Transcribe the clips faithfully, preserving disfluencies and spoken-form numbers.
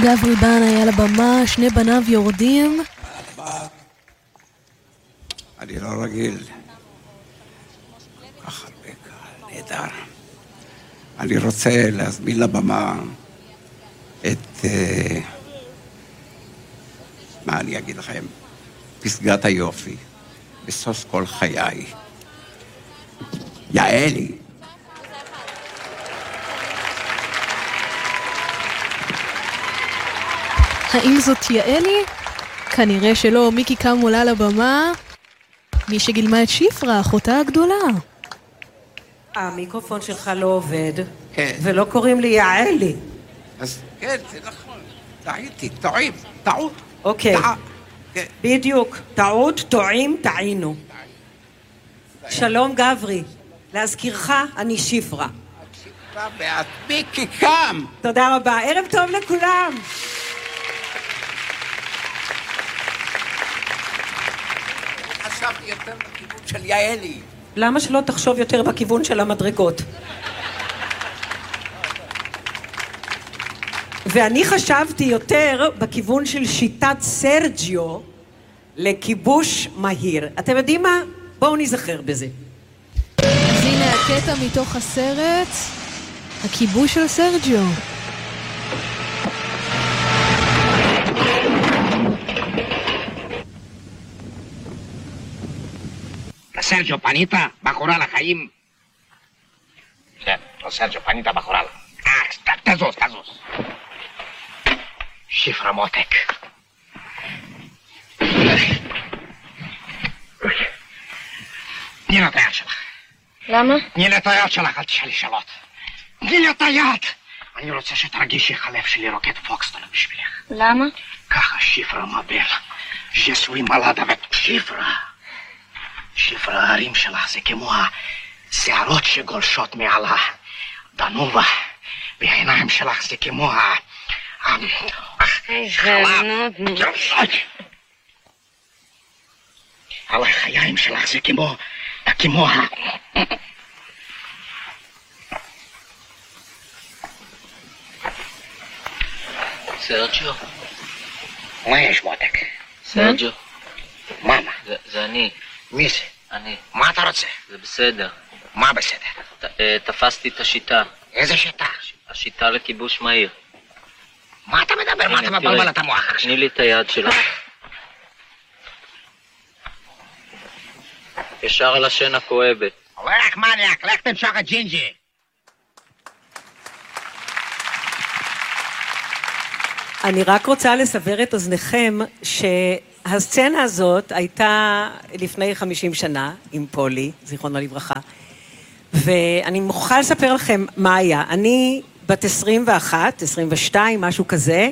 גברי בן היה לבמה, שני בניו יורדים. אני לא רגיל. ככה בקהל, נהדר. אני רוצה להזמין לבמה את... מה אני אגיד לכם? פסגת היופי, בסוף כל חיי. יעלי. האם זאת יעלי? כנראה שלא. מיקי קם עולה לבמה. מי שגילמה את שיפרה, אחותה הגדולה. המיקרופון שלך לא עובד. כן. ולא קוראים לי יעלי. אז כן, זה נכון. טעיתי, טועים, טעות. אוקיי. טע... כן. בדיוק. טעות, טועים, טעינו. שלום גברי. להזכירך, אני שיפרה. שיפרה ואת מיקי קם. תודה רבה. ערב טוב לכולם. חשבתי יותר בכיוון של יעלי. למה שלא תחשוב יותר בכיוון של המדרגות? ואני חשבתי יותר בכיוון של שיטת סרג'יו לכיבוש מהיר. אתם יודעים מה? בואו נזכר בזה. אז הנה הקטע מתוך הסרט, הכיבוש של סרג'יו. סרג'יו, פנית? בחורה לחיים? כן, לא סרג'יו, פנית בחורה. אה, תזוז, תזוז. שיפרה מותק. תני לה את היד שלך. למה? תני לה את היד שלך, אל תשאלי שאלות. תני לה את היד! אני רוצה שתרגישי איך הלב שלי רוקד פוקסטון בשבילך. למה? ככה שיפרה מבל. שסוי מלדה ושיפרה. שיפרה, ההרים שלך זה כמו השערות שגולשות מעל הדנובה, והעיניים שלך זה כמו ה... החלב. על החיים שלך זה כמו... כמו ה... סרג'יו? מה יש מותק? סרג'יו? מאמה. זה אני. מי זה? אני. מה אתה רוצה? זה בסדר. מה בסדר? תפסתי את השיטה. איזה שיטה? השיטה לכיבוש מהיר. מה אתה מדבר? מה אתה מבלבל את המוח עכשיו? תני לי את היד שלך. ישר על השן הכואבת. לך מניאק, לך תמשוך את ג'ינג'י. אני רק רוצה לסבר את אוזניכם שהסצנה הזאת הייתה לפני חמישים שנה עם פולי, זיכרונו לברכה, ואני מוכרחה לספר לכם מה היה. אני בת עשרים ואחת, עשרים ושתיים, משהו כזה,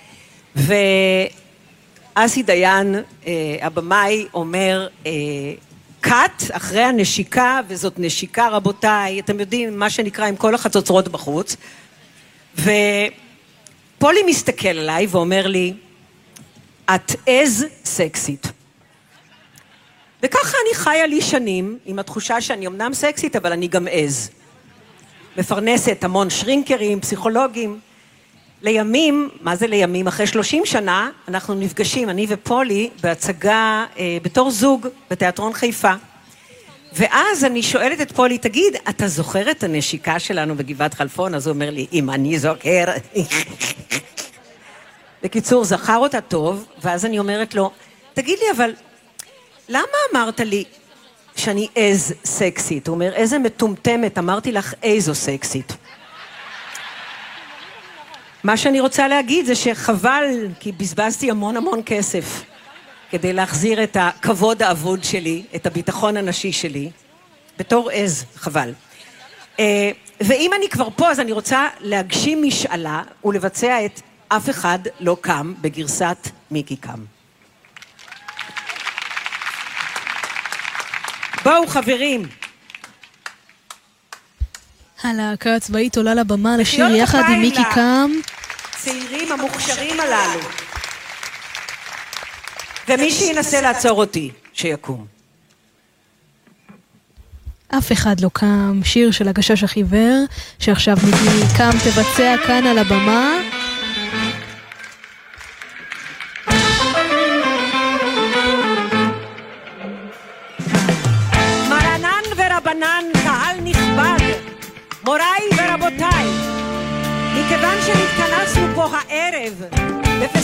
ואסי דיין, הבמאי, אומר, קאט אחרי הנשיקה, וזאת נשיקה רבותיי, אתם יודעים מה שנקרא עם כל החצוצרות בחוץ, ופולי מסתכל עליי ואומר לי, את אז סקסית. וככה אני חיה לי שנים, עם התחושה שאני אמנם סקסית, אבל אני גם אז. מפרנסת המון שרינקרים, פסיכולוגים. לימים, מה זה לימים? אחרי שלושים שנה, אנחנו נפגשים, אני ופולי, בהצגה אה, בתור זוג בתיאטרון חיפה. ואז אני שואלת את פולי, תגיד, אתה זוכר את הנשיקה שלנו בגבעת חלפון? אז הוא אומר לי, אם אני זוכר... בקיצור, זכר אותה טוב, ואז אני אומרת לו, תגיד לי, אבל למה אמרת לי שאני אז סקסית? הוא אומר, איזה מטומטמת, אמרתי לך איזו סקסית. מה שאני רוצה להגיד זה שחבל, כי בזבזתי המון המון כסף, כדי להחזיר את הכבוד האבוד שלי, את הביטחון הנשי שלי, בתור אז, חבל. ואם אני כבר פה, אז אני רוצה להגשים משאלה, ולבצע את אף אחד לא קם בגרסת מיקי קם. בואו חברים. הלהקה הצבאית עולה לבמה לשיר יחד עם מיקי קם. צעירים המוכשרים הללו. ומי שינסה לעצור אותי, שיקום. אף אחד לא קם, שיר של הגשש החיוור, שעכשיו מיקי קם תבצע כאן על הבמה. רבנן, קהל נכבד, מוריי ורבותיי, מכיוון שנתכנסנו פה הערב בפסטיבל